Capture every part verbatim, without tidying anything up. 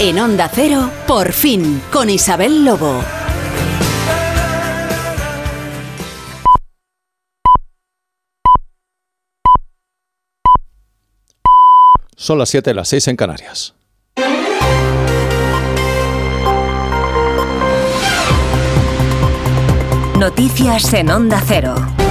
En Onda Cero, Por fin, con Isabel Lobo. Son las siete, las seis en Canarias. Noticias en Onda Cero.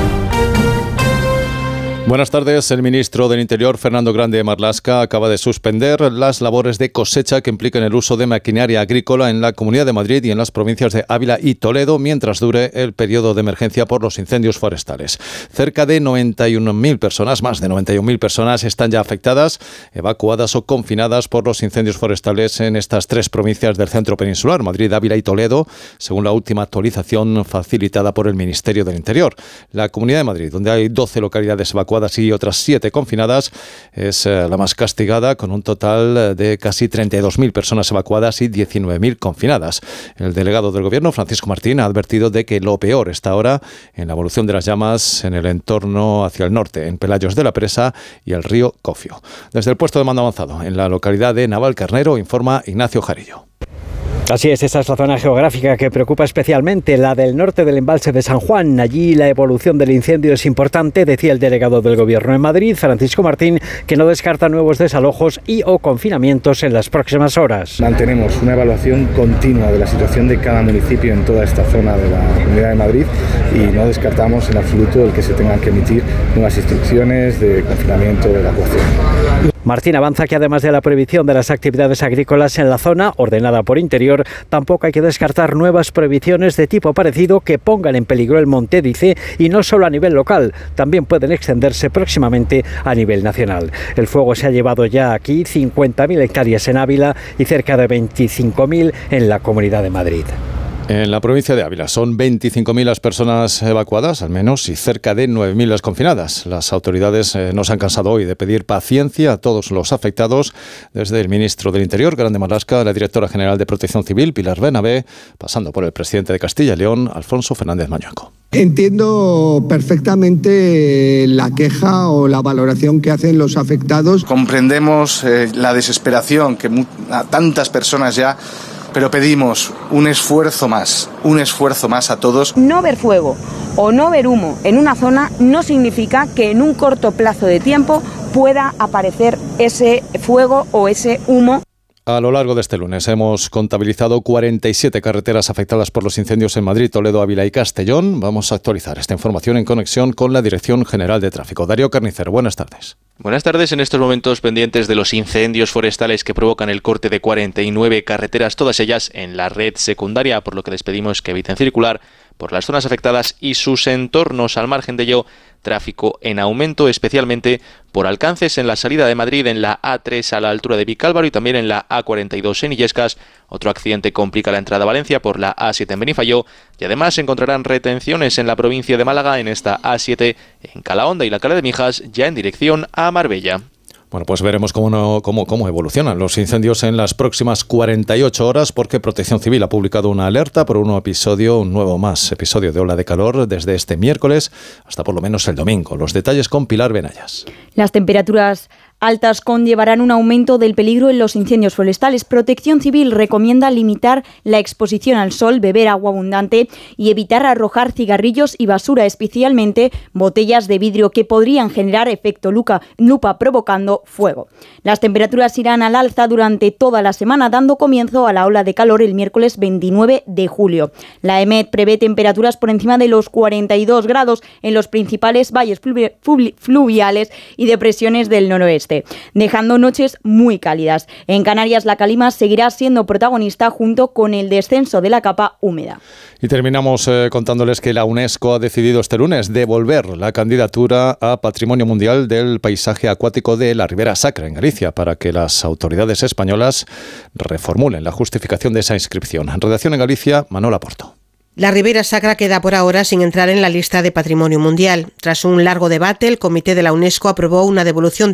Buenas tardes. El ministro del Interior, Fernando Grande Marlaska, acaba de suspender las labores de cosecha que implican el uso de maquinaria agrícola en la Comunidad de Madrid y en las provincias de Ávila y Toledo mientras dure el periodo de emergencia por los incendios forestales. Cerca de noventa y una mil personas, más de noventa y una mil personas, están ya afectadas, evacuadas o confinadas por los incendios forestales en estas tres provincias del centro peninsular, Madrid, Ávila y Toledo, según la última actualización facilitada por el Ministerio del Interior. La Comunidad de Madrid, donde hay doce localidades evacuadas y otras siete confinadas, es eh, la más castigada, con un total de casi treinta y dos mil personas evacuadas y diecinueve mil confinadas. El delegado del Gobierno, Francisco Martín, ha advertido de que lo peor está ahora en la evolución de las llamas en el entorno hacia el norte, en Pelayos de la Presa y el río Cofio. Desde el puesto de mando avanzado en la localidad de Navalcarnero, informa Ignacio Jarillo. Así es, esa es la zona geográfica que preocupa especialmente, la del norte del embalse de San Juan. Allí la evolución del incendio es importante, decía el delegado del Gobierno en Madrid, Francisco Martín, que no descarta nuevos desalojos y o confinamientos en las próximas horas. Mantenemos una evaluación continua de la situación de cada municipio en toda esta zona de la Comunidad de Madrid y no descartamos en absoluto el que se tengan que emitir nuevas instrucciones de confinamiento, de evacuación. Martín avanza que además de la prohibición de las actividades agrícolas en la zona, ordenada por Interior, tampoco hay que descartar nuevas prohibiciones de tipo parecido que pongan en peligro el monte, dice, y no solo a nivel local, también pueden extenderse próximamente a nivel nacional. El fuego se ha llevado ya aquí cincuenta mil hectáreas en Ávila y cerca de veinticinco mil en la Comunidad de Madrid. En la provincia de Ávila son veinticinco mil las personas evacuadas, al menos, y cerca de nueve mil las confinadas. Las autoridades eh, no se han cansado hoy de pedir paciencia a todos los afectados, desde el ministro del Interior, Grande Marlaska, la directora general de Protección Civil, Pilar Bernabé, pasando por el presidente de Castilla y León, Alfonso Fernández Mañueco. Entiendo perfectamente la queja o la valoración que hacen los afectados. Comprendemos eh, la desesperación que mu- a tantas personas ya... Pero pedimos un esfuerzo más, un esfuerzo más a todos. No ver fuego o no ver humo en una zona no significa que en un corto plazo de tiempo pueda aparecer ese fuego o ese humo. A lo largo de este lunes hemos contabilizado cuarenta y siete carreteras afectadas por los incendios en Madrid, Toledo, Ávila y Castellón. Vamos a actualizar esta información en conexión con la Dirección General de Tráfico. Darío Carnicero, buenas tardes. Buenas tardes. En estos momentos pendientes de los incendios forestales que provocan el corte de cuarenta y nueve carreteras, todas ellas en la red secundaria, por lo que les pedimos que eviten circular por las zonas afectadas y sus entornos. Al margen de ello, tráfico en aumento, especialmente por alcances en la salida de Madrid en la A tres a la altura de Vicálvaro y también en la A cuarenta y dos en Illescas. Otro accidente complica la entrada a Valencia por la A siete en Benifayó y además se encontrarán retenciones en la provincia de Málaga en esta A siete en Calahonda y la Cala de Mijas, ya en dirección a Marbella. Bueno, pues veremos cómo, no, cómo, cómo evolucionan los incendios en las próximas cuarenta y ocho horas, porque Protección Civil ha publicado una alerta por un nuevo episodio, un nuevo más episodio de ola de calor desde este miércoles hasta por lo menos el domingo. Los detalles con Pilar Benayas. Las temperaturas altas conllevarán un aumento del peligro en los incendios forestales. Protección Civil recomienda limitar la exposición al sol, beber agua abundante y evitar arrojar cigarrillos y basura, especialmente botellas de vidrio que podrían generar efecto lupa, lupa provocando fuego. Las temperaturas irán al alza durante toda la semana, dando comienzo a la ola de calor el miércoles veintinueve de julio. La E M E D prevé temperaturas por encima de los cuarenta y dos grados en los principales valles fluviales y depresiones del noroeste, dejando noches muy cálidas. En Canarias, la calima seguirá siendo protagonista junto con el descenso de la capa húmeda. Y terminamos eh, contándoles que la UNESCO ha decidido este lunes devolver la candidatura a Patrimonio Mundial del Paisaje Acuático de la Ribera Sacra en Galicia para que las autoridades españolas reformulen la justificación de esa inscripción. En redacción en Galicia, Manuela Porto. La Ribera Sacra queda por ahora sin entrar en la lista de Patrimonio Mundial. Tras un largo debate, el Comité de la UNESCO aprobó una devolución